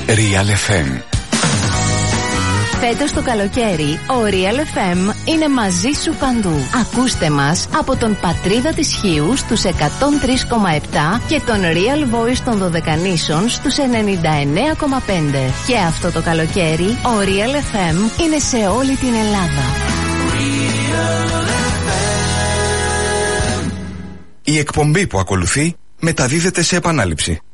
Real FM. Φέτος το καλοκαίρι, ο Real FM είναι μαζί σου παντού. Ακούστε μας από τον Πατρίδα της Χίου στους 103,7 και τον Real Voice των Δωδεκανήσων στους 99,5. Και αυτό το καλοκαίρι, ο Real FM είναι σε όλη την Ελλάδα. Η εκπομπή που ακολουθεί μεταδίδεται σε επανάληψη.